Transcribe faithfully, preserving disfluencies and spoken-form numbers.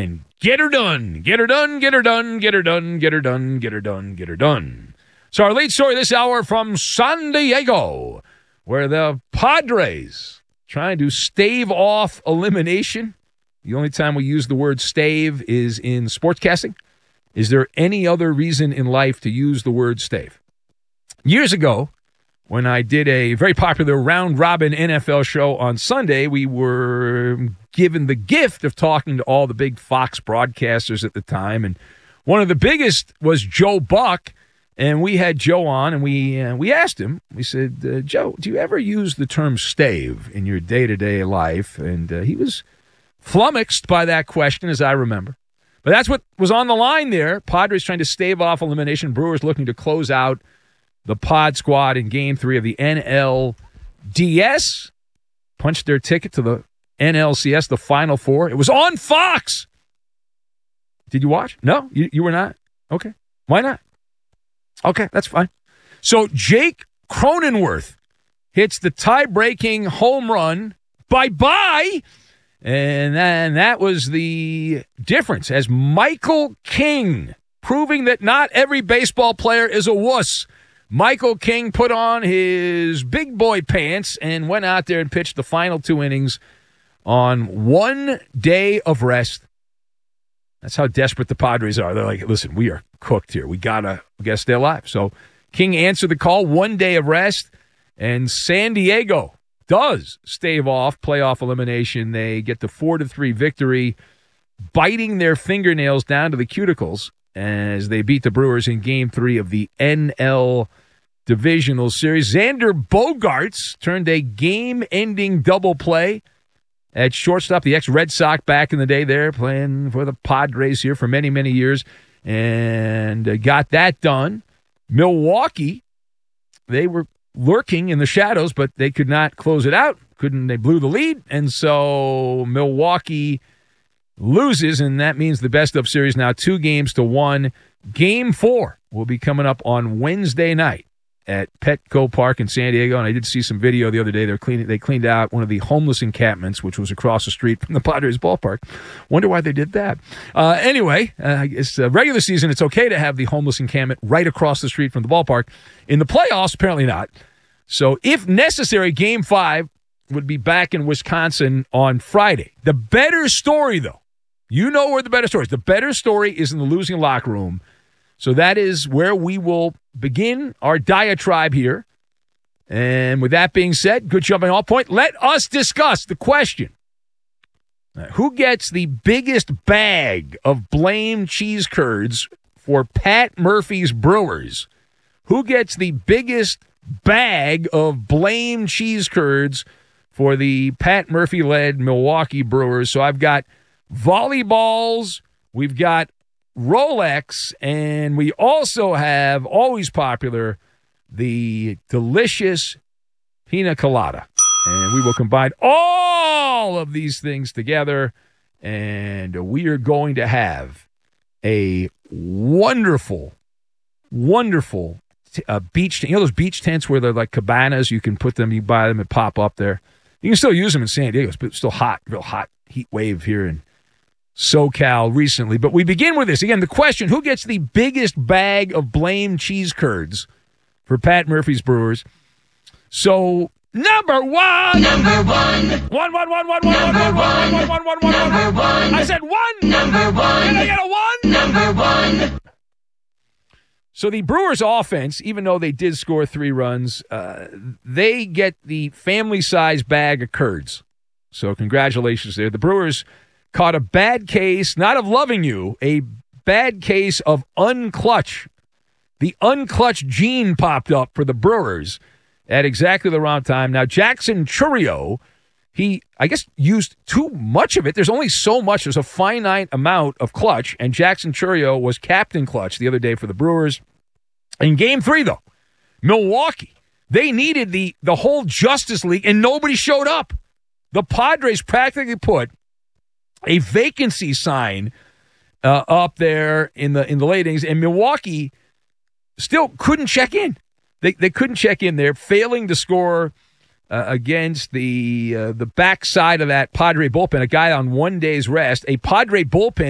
line. Get her done. Get her done. Get her done. Get her done. Get her done. Get her done. Get her done. So our lead story this hour from San Diego, where the Padres trying to stave off elimination. The only time we use the word stave is in sportscasting. Is there any other reason in life to use the word stave? Years ago, when I did a very popular round-robin N F L show on Sunday, we were given the gift of talking to all the big Fox broadcasters at the time, and one of the biggest was Joe Buck, and we had Joe on, and we uh, we asked him, we said, uh, Joe, do you ever use the term stave in your day-to-day life? And uh, he was flummoxed by that question, as I remember. But that's what was on the line there. Padres trying to stave off elimination. Brewers looking to close out the Pod Squad in Game three of the N L D S. Punched their ticket to the N L C S, the Final Four. It was on Fox. Did you watch? No? You, you were not? Okay. Why not? Okay, that's fine. So Jake Cronenworth hits the tie-breaking home run. Bye-bye. And then that was the difference as Michael King, proving that not every baseball player is a wuss. Michael King put on his big boy pants and went out there and pitched the final two innings on one day of rest. That's how desperate the Padres are. They're like, listen, we are cooked here. We gotta, we gotta stay alive. So King answered the call, one day of rest, and San Diego does stave off playoff elimination. They get the four to three victory, biting their fingernails down to the cuticles as they beat the Brewers in Game three of the N L Divisional Series. Xander Bogaerts turned a game-ending double play at shortstop. The ex-Red Sox back in the day there, playing for the Padres here for many, many years, and uh, got that done. Milwaukee, they were lurking in the shadows, but they could not close it out. Couldn't they blew the lead, and so Milwaukee loses, and that means the best of series now two games to one. Game four will be coming up on Wednesday night at Petco Park in San Diego, and I did see some video the other day. They're cleaning, they cleaned out one of the homeless encampments, which was across the street from the Padres ballpark. Wonder why they did that. Uh, anyway, uh, it's uh, regular season. It's okay to have the homeless encampment right across the street from the ballpark. In the playoffs, apparently not. So if necessary, Game five would be back in Wisconsin on Friday. The better story, though, you know where the better story is. The better story is in the losing locker room. So that is where we will begin our diatribe here. And with that being said, good jumping off point. Let us discuss the question. Who gets the biggest bag of blame cheese curds for Pat Murphy's Brewers? Who gets the biggest bag of blame cheese curds for the Pat Murphy-led Milwaukee Brewers? So I've got volleyballs, we've got Rolex, and we also have, always popular, the delicious pina colada. And we will combine all of these things together, and we are going to have a wonderful, wonderful uh, beach tent. You know those beach tents where they're like cabanas? You can put them, you buy them and pop up there. You can still use them in San Diego. It's still hot, real hot heat wave here in SoCal recently. But we begin with this. Again, the question, who gets the biggest bag of blame cheese curds for Pat Murphy's Brewers? So, number one. Number one. One, one, one, one, one, one, one, one, one, one, one, one, Number one. I said one. Number one. Can I get a one? Number one. So the Brewers offense, even though they did score three runs, uh, they get the family-size bag of curds. So congratulations there. The Brewers caught a bad case, not of loving you, a bad case of unclutch. The unclutch gene popped up for the Brewers at exactly the wrong time. Now, Jackson Chourio, he, I guess, used too much of it. There's only so much. There's a finite amount of clutch, and Jackson Chourio was captain clutch the other day for the Brewers. In Game three, though, Milwaukee, they needed the, the whole Justice League, and nobody showed up. The Padres practically put a vacancy sign uh, up there in the in the late innings, and Milwaukee still couldn't check in. They they couldn't check in there, failing to score uh, against the uh, the backside of that Padre bullpen. A guy on one day's rest, a Padre bullpen